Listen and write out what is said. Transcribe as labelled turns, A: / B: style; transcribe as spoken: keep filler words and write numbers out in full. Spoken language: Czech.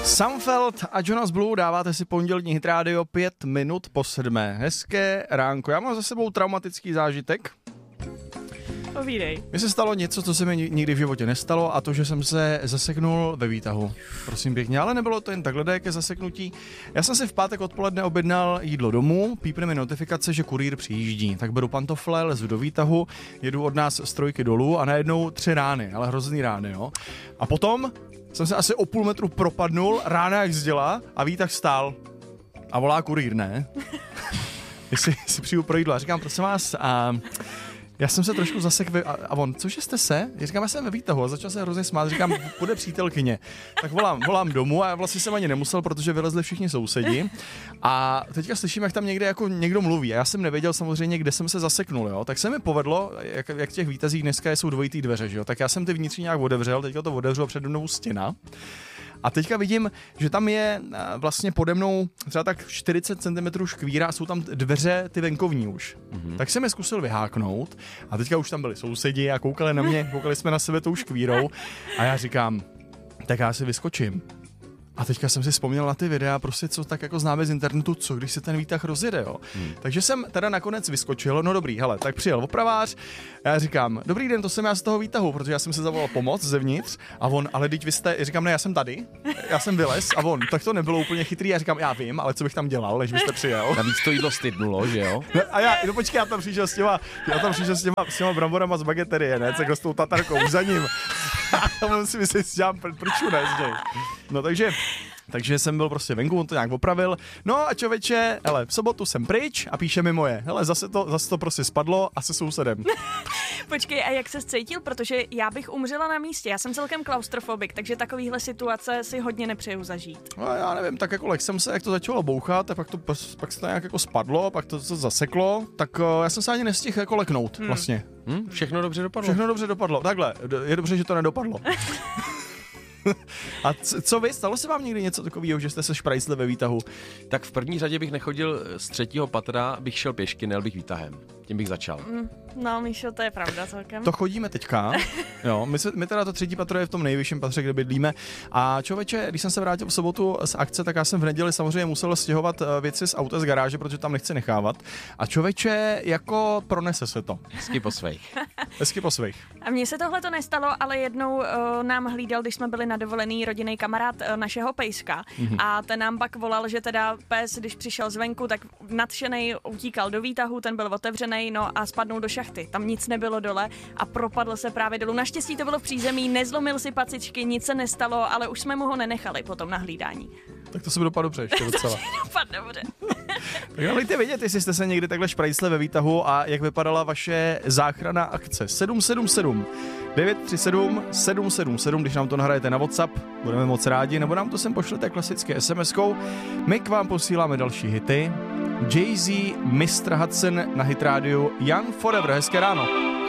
A: Sumfeld a Jonas Blue, dáváte si pondělní Hit Radio pět minut po sedmé. Hezké ránko. Já mám za sebou traumatický zážitek.
B: Povídej.
A: Mně se stalo něco, co se mi nikdy v životě nestalo, a to, že jsem se zaseknul ve výtahu. Prosím pěkně, ale nebylo to jen takhle jaké zaseknutí. Já jsem si v pátek odpoledne objednal jídlo domů, pípne mi notifikace, že kurýr přijíždí. Tak beru pantofle, lezu do výtahu, jedu od nás z trojky dolů a najednou tři rány, ale hrozný rány, jo. A potom jsem se asi o půl metru propadnul, rána jak zděla a výtah stál. A volá kurýr, ne? Jestli si přijdu pro jídlo. A říkám, prosím vás, a já jsem se trošku zasek ve, a, a on, cože jste se? Já říkám, já jsem ve výtahu a začal se hrozně smát, říkám, půjde přítelkyně. Tak volám, volám domů a vlastně jsem ani nemusel, protože vylezli všichni sousedi. A teďka slyším, jak tam někde jako někdo mluví. A já jsem nevěděl samozřejmě, kde jsem se zaseknul, jo. Tak se mi povedlo, jak, jak v těch výtazích dneska jsou dvojitý dveře, že jo. Tak já jsem ty vnitřní nějak otevřel, teďka to otevřel přede mnou stěna. A teďka vidím, že tam je vlastně pode mnou třeba tak čtyřicet centimetrů škvíra a jsou tam dveře ty venkovní už. Mm-hmm. Tak jsem je zkusil vyháknout a teďka už tam byli sousedi a koukali na mě, koukali jsme na sebe tou škvírou a já říkám, tak já si vyskočím. A teďka jsem si vzpomněl na ty videa, prostě co tak jako známe z internetu, co když se ten výtah rozjede, jo. Hmm. Takže jsem teda nakonec vyskočil, no dobrý, hele, tak přijel opravář, a já říkám, dobrý den, to jsem já z toho výtahu, protože já jsem se zavolal pomoc zevnitř a on, ale teď vy jste, říkám, ne, já jsem tady, já jsem vylez a on, tak to nebylo úplně chytrý, já říkám, já vím, ale co bych tam dělal, než byste přijel.
C: Navíc to jídlo stydnulo, že jo?
A: No, a já, no počkej, já tam přišel s těma, já tam přišel s těma, s těma bramborama z bageterie, ne, tak s tou tatarkou za ním. A on si myslí, že dělám prču, ne, z něj. No takže Takže jsem byl prostě venku, on to nějak opravil. No a čověče, hele, v sobotu jsem pryč a píše mi moje. Hele, zase to, zase to prostě spadlo a se sousedem.
B: Počkej, a jak se cítil? Protože já bych umřela na místě. Já jsem celkem klaustrofobik, takže takovýhle situace si hodně nepřeju zažít.
A: No já nevím, tak jako lek jsem se, jak to začalo bouchat, a pak, to, pak se to nějak jako spadlo, pak to se zaseklo, tak uh, já jsem se ani nestihl jako leknout hmm. vlastně.
C: Hmm, všechno dobře dopadlo.
A: Všechno dobře dopadlo. Takhle, je dobře, že to nedopadlo. A c- co vy? Stalo se vám někdy něco takového, že jste se šprajcli ve výtahu?
C: Tak v první řadě bych nechodil z třetího patra, bych šel pěšky, nejel bych výtahem. Tím bych začal.
B: Mm, no, Míšo, to je pravda celkem.
A: To chodíme teďka. Jo, my, se, my teda to třetí patro je v tom nejvyšším patře, kde bydlíme. A člověče, když jsem se vrátil v sobotu z akce, tak já jsem v neděli samozřejmě musel stěhovat věci z auta z garáže, protože tam nechci nechávat. A člověče, jako pronese se to.
C: Hezky po svých.
A: Hezky po svých.
B: A mně se tohle to nestalo, ale jednou uh, nám hlídal, když jsme byli na dovolený, rodinný kamarád uh, našeho pejska. Mm-hmm. A ten nám pak volal, že teda pes, když přišel zvenku, tak nadšenej utíkal do výtahu, ten byl otevřený, no a spadnul do šachty. Tam nic nebylo dole a propadl se právě dolů. Naštěstí to bylo v přízemí, nezlomil si pacičky, nic se nestalo, ale už jsme mu ho nenechali potom na hlídání.
A: Tak to se by dopadlo dobře ještě docela.
B: Dopadlo dobře.
A: Tak dejte vědět, jestli jste se někdy takhle šprajcli ve výtahu a jak vypadala vaše záchrana akce. sedm sedm sedm devět tři sedm sedm sedm sedm, když nám to nahrajete na WhatsApp, budeme moc rádi, nebo nám to sem pošlete klasicky es em eskou. My k vám posíláme další hity. Jay-Z, mister Hudson na Hit Radio, Young Forever. Hezké ráno.